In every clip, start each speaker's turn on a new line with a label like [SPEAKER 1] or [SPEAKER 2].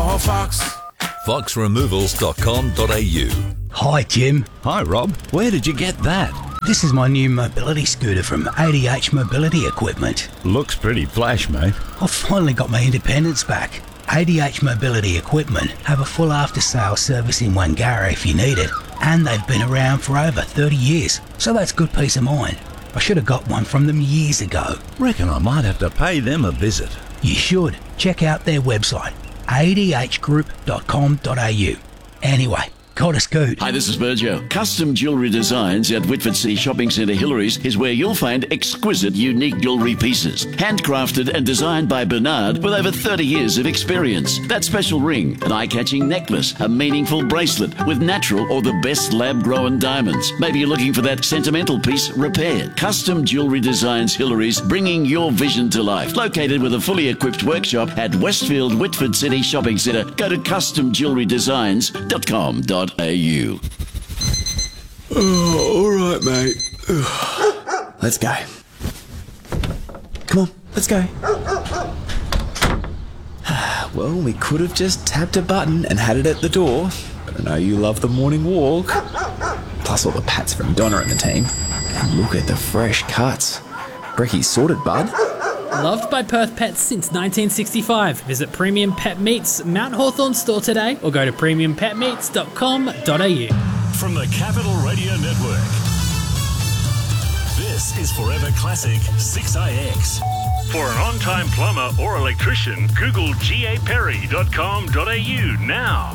[SPEAKER 1] Oh, Fox.
[SPEAKER 2] foxremovals.com.au.
[SPEAKER 3] Hi, Jim.
[SPEAKER 2] Hi, Rob. Where did you get that?
[SPEAKER 3] This is my new mobility scooter from ADH Mobility Equipment.
[SPEAKER 2] Looks pretty flash, mate.
[SPEAKER 3] I've finally got my independence back. ADH Mobility Equipment have a full after-sales service in Wangara if you need it, and they've been around for over 30 years, so that's good peace of mind. I should have got one from them years ago.
[SPEAKER 2] Reckon I might have to pay them a visit.
[SPEAKER 3] You should. Check out their website, adhgroup.com.au. Anyway, got a scoot.
[SPEAKER 4] Hi, this is Virgio. Custom Jewellery Designs at Whitford City Shopping Centre Hillary's is where you'll find exquisite, unique jewellery pieces. Handcrafted and designed by Bernard with over 30 years of experience. That special ring, an eye-catching necklace, a meaningful bracelet with natural or the best lab-grown diamonds. Maybe you're looking for that sentimental piece repaired. Custom Jewellery Designs Hillary's, bringing your vision to life. Located with a fully equipped workshop at Westfield Whitford City Shopping Centre. Go to customjewellerydesigns.com.au.
[SPEAKER 1] Oh, all right, mate.
[SPEAKER 5] Let's go. Come on, let's go. Well, we could have just tapped a button and had it at the door, but I know you love the morning walk. Plus all the pats from Donna and the team. And look at the fresh cuts. Brecky's sorted, bud.
[SPEAKER 6] Loved by Perth pets since 1965. Visit Premium Pet Meats Mount Hawthorn store today or go to premiumpetmeats.com.au.
[SPEAKER 7] From the Capital Radio Network, this is Forever Classic 6IX. For an on-time plumber or electrician, Google gaperry.com.au now.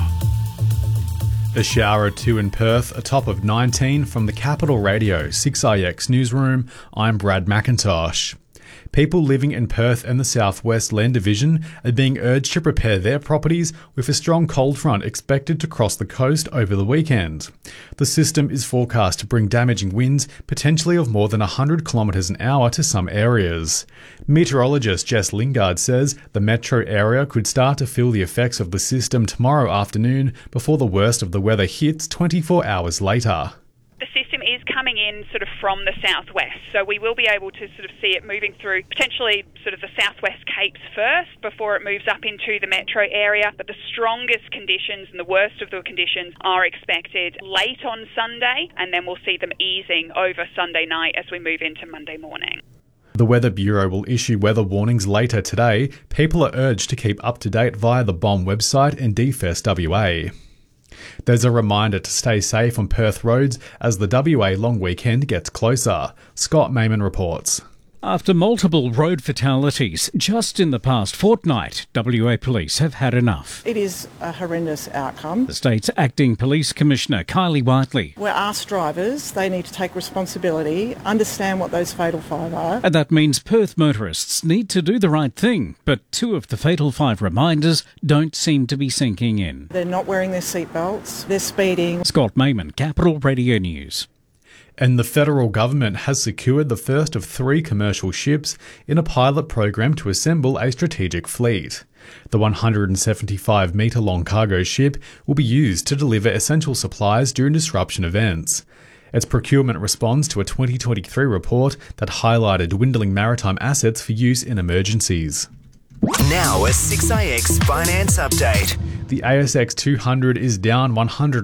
[SPEAKER 8] A shower or two in Perth, a top of 19 from the Capital Radio 6IX newsroom. I'm Brad McIntosh. People living in Perth and the Southwest Land Division are being urged to prepare their properties with a strong cold front expected to cross the coast over the weekend. The system is forecast to bring damaging winds, potentially of more than 100 kilometres an hour to some areas. Meteorologist Jess Lingard says the metro area could start to feel the effects of the system tomorrow afternoon before the worst of the weather hits 24 hours later.
[SPEAKER 9] The system is coming in sort of from the southwest, so we will be able to sort of see it moving through potentially sort of the southwest capes first before it moves up into the metro area. But the strongest conditions and the worst of the conditions are expected late on Sunday, and then we'll see them easing over Sunday night as we move into Monday morning.
[SPEAKER 8] The Weather Bureau will issue weather warnings later today. People are urged to keep up to date via the BOM website and DFES WA. There's a reminder to stay safe on Perth roads as the WA long weekend gets closer. Scott Mayman reports.
[SPEAKER 10] After multiple road fatalities just in the past fortnight, WA Police have had enough.
[SPEAKER 11] It is a horrendous outcome.
[SPEAKER 10] The state's acting Police Commissioner, Kylie Whiteley.
[SPEAKER 11] We're asked drivers, they need to take responsibility, understand what those fatal five are.
[SPEAKER 10] And that means Perth motorists need to do the right thing, but two of the fatal five reminders don't seem to be sinking in.
[SPEAKER 11] They're not wearing their seatbelts, they're speeding.
[SPEAKER 10] Scott Mayman, Capital Radio News.
[SPEAKER 8] And the federal government has secured the first of 3 commercial ships in a pilot program to assemble a strategic fleet. The 175-metre-long cargo ship will be used to deliver essential supplies during disruption events. Its procurement responds to a 2023 report that highlighted dwindling maritime assets for use in emergencies.
[SPEAKER 12] Now a 6IX Finance Update.
[SPEAKER 8] The ASX 200 is down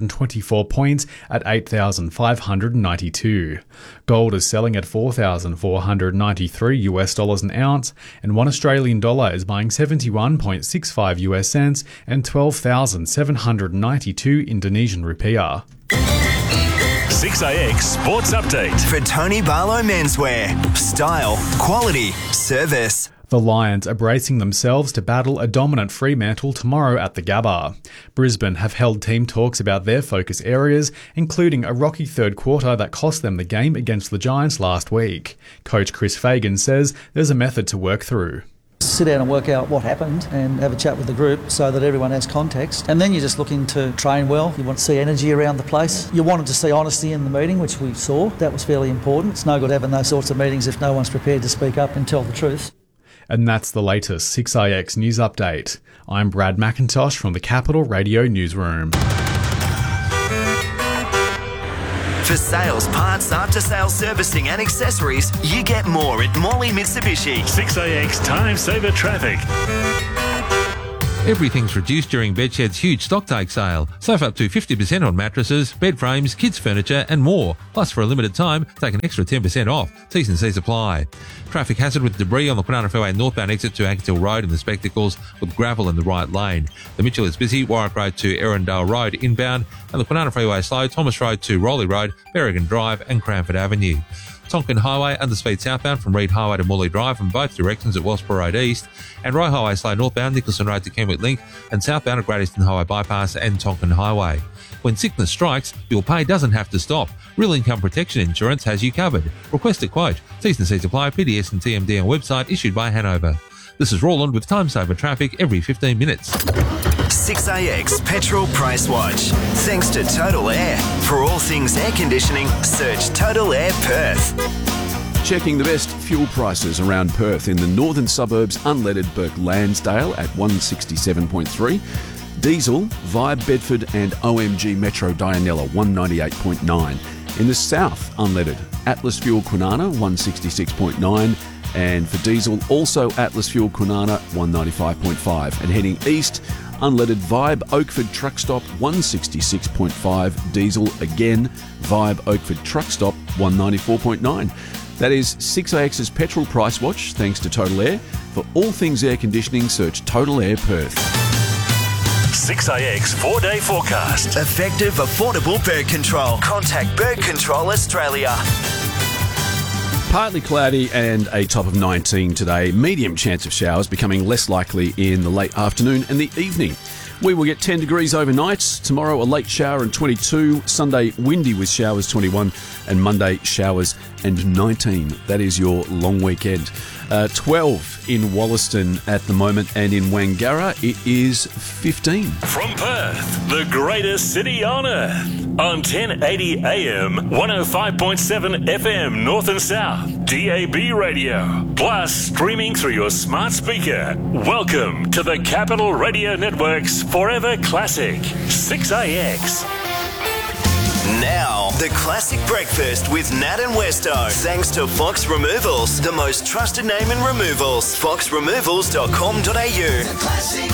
[SPEAKER 8] 124 points at 8,592. Gold is selling at $4,493 an ounce, and $1 Australian is buying 71.65 US cents and 12,792 Indonesian rupiah.
[SPEAKER 7] 6IX Sports Update.
[SPEAKER 12] For Tony Barlow Menswear. Style, quality, service.
[SPEAKER 8] The Lions are bracing themselves to battle a dominant Fremantle tomorrow at the Gabba. Brisbane have held team talks about their focus areas, including a rocky third quarter that cost them the game against the Giants last week. Coach Chris Fagan says there's a method to work through.
[SPEAKER 13] Sit down and work out what happened and have a chat with the group so that everyone has context. And then you're just looking to train well. You want to see energy around the place. You wanted to see honesty in the meeting, which we saw. That was fairly important. It's no good having those sorts of meetings if no one's prepared to speak up and tell the truth.
[SPEAKER 8] And that's the latest 6IX News Update. I'm Brad McIntosh from the Capital Radio Newsroom.
[SPEAKER 12] For sales, parts, after-sales servicing and accessories, you get more at Morley Mitsubishi.
[SPEAKER 7] 6IX Time Saver Traffic.
[SPEAKER 14] Everything's reduced during Bedshed's huge stocktake sale. Save up to 50% on mattresses, bed frames, kids' furniture and more. Plus, for a limited time, take an extra 10% off. T's and C's apply. Traffic hazard with debris on the Kwinana Fairway northbound exit to Anketil Road in the Spectacles with gravel in the right lane. The Mitchell is busy, Warwick Road to Erindale Road inbound, and the Kwinana Freeway slow, Thomas Road to Rowley Road, Berrigan Drive and Cranford Avenue. Tonkin Highway underspeed southbound from Reed Highway to Morley Drive from both directions at Wellsborough Road East, and Roy Highway slow northbound Nicholson Road to Kenwick Link, and southbound at Great Eastern Highway Bypass and Tonkin Highway. When sickness strikes, your pay doesn't have to stop. Real Income Protection Insurance has you covered. Request a quote. T's and C's apply. PDS and TMD on website issued by Hanover. This is Roland with Time Saver Traffic every 15 minutes.
[SPEAKER 12] 6AX Petrol Price Watch. Thanks to Total Air. For all things air conditioning, search Total Air Perth.
[SPEAKER 1] Checking the best fuel prices around Perth in the northern suburbs, unleaded Burke Lansdale at 167.3. Diesel, Vibe Bedford and OMG Metro Dianella 198.9. In the south, unleaded Atlas Fuel Kwinana 166.9. And for diesel, also Atlas Fuel Kwinana 195.5. And heading east, unleaded Vibe Oakford Truck Stop 166.5. Diesel again, Vibe Oakford Truck Stop 194.9. That is 6AX's Petrol Price Watch, thanks to Total Air. For all things air conditioning, search Total Air Perth.
[SPEAKER 7] 6AX 4-day forecast.
[SPEAKER 12] Effective, affordable bird control. Contact Bird Control Australia.
[SPEAKER 1] Partly cloudy and a top of 19 today. Medium chance of showers becoming less likely in the late afternoon and the evening. We will get 10 degrees overnight. Tomorrow a late shower and 22. Sunday windy with showers 21. And Monday showers and 19. That is your long weekend. 12 in Wollaston at the moment, and in Wangara it is 15.
[SPEAKER 7] From Perth, the greatest city on earth, on 1080 AM, 105.7 FM North and South, DAB radio, plus streaming through your smart speaker. Welcome to the Capital Radio Network's Forever Classic, 6AX.
[SPEAKER 12] Now, the classic breakfast with Nat and Westo. Thanks to Fox Removals, the most trusted name in removals. foxremovals.com.au.